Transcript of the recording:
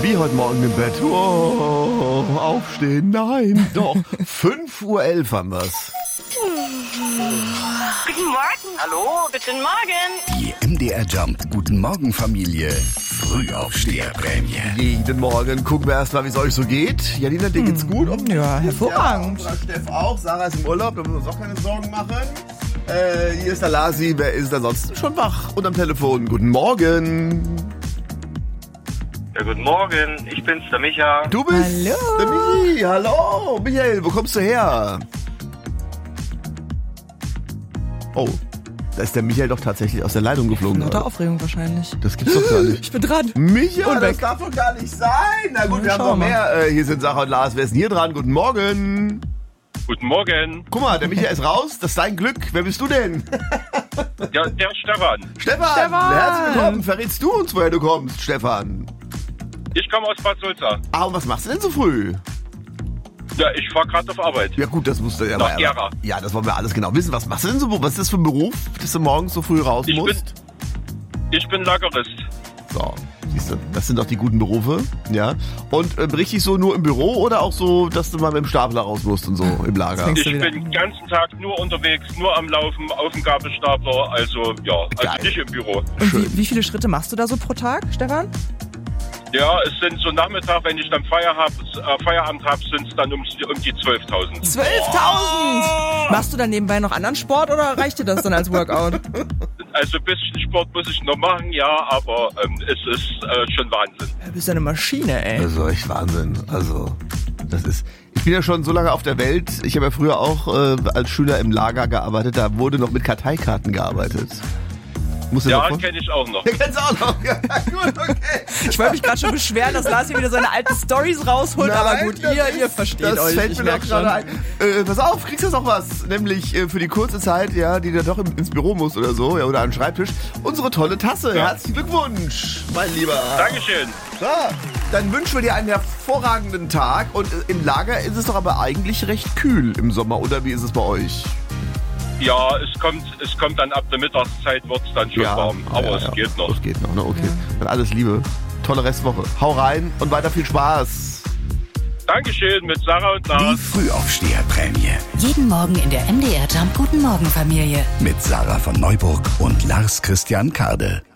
Wie heute Morgen im Bett. Oh, aufstehen, nein, doch. 5:11 Uhr haben wir's. Guten Morgen. Hallo, guten Morgen. Die MDR Jump Guten Morgen Familie Frühaufsteherprämie. Jeden Morgen gucken wir erstmal, wie es euch so geht. Janina, dir geht's gut? Ja, hervorragend. Ja, Steff auch. Sarah ist im Urlaub, da müssen wir uns auch keine Sorgen machen. Hier ist der Lasi. Wer ist ansonsten schon wach und am Telefon? Guten Morgen. Ja, guten Morgen. Ich bin's, der Micha. Du bist Hallo. der Michi. Hallo. Michael, wo kommst du her? Oh, da ist der Michael doch tatsächlich aus der Leitung geflogen. Lauter Aufregung wahrscheinlich. Das gibt's doch gar nicht. Ich bin dran. Micha, Und das weg. darf doch gar nicht sein. Na gut, Ja, wir haben noch schauen wir mehr. Hier sind Sarah und Lars. Wer ist denn hier dran? Guten Morgen. Guten Morgen. Guck mal, der Micha ist raus. Das ist dein Glück. Wer bist du denn? Ja, der Stefan. Stefan. Herzlich willkommen. Verrätst du uns, woher du kommst, Stefan? Ich komme aus Bad Sulza. Ah, und was machst du denn so früh? Ja, ich fahre gerade auf Arbeit. Ja gut, das musst du ja Nach mal. Gera. Ja, das wollen wir alles genau wissen. Was machst du denn so? Was ist das für ein Beruf, dass du morgens so früh raus musst? Ich bin Lagerist. So, siehst du, das sind doch die guten Berufe, ja. Und richtig so nur im Büro oder auch so, dass du mal mit dem Stapler raus musst und so im Lager? Denkst Ich du wieder? bin den ganzen Tag nur unterwegs, nur am Laufen, auf dem Gabelstapler. Also, ja, Geil. also nicht im Büro. Und wie viele Schritte machst du da so pro Tag, Stefan? Ja, es sind so Nachmittag, wenn ich dann Feierabend habe, sind es dann um die 12.000. 12.000! Machst du dann nebenbei noch anderen Sport oder reicht dir das dann als Workout? Also ein bisschen Sport muss ich noch machen, ja, aber es ist schon Wahnsinn. Du bist ja eine Maschine, ey. Also echt Wahnsinn. Also, das ist. Ich bin ja schon so lange auf der Welt. Ich habe ja früher auch als Schüler im Lager gearbeitet. Da wurde noch mit Karteikarten gearbeitet. Musst du Ja, davon? kenne ich auch noch. Ja, kennst du auch noch. Ja, gut, okay. Ich wollte mich gerade schon beschweren, dass Lars hier wieder seine alten Storys rausholt, aber gut, das ihr ist- versteht das euch. fällt Ich mir doch merk gerade schon. ein. Pass auf, kriegst du noch was? Nämlich für die kurze Zeit, ja, die du doch ins Büro musst oder so, ja, oder an den Schreibtisch. Unsere tolle Tasse. Ja. Herzlichen Glückwunsch, mein Lieber. Dankeschön. So, dann wünschen wir dir einen hervorragenden Tag. Und im Lager ist es doch aber eigentlich recht kühl im Sommer, oder wie ist es bei euch? Ja, es kommt dann ab der Mittagszeit, wird es dann schon warm. Aber es geht noch. Es geht noch, ne? Okay. Dann alles Liebe. Tolle Restwoche. Hau rein und weiter viel Spaß. Dankeschön mit Sarah und Die Lars. Frühaufsteherprämie Jeden Morgen in der MDR Jump Guten Morgen Familie. mit Sarah von Neuburg und Lars Christian Kade.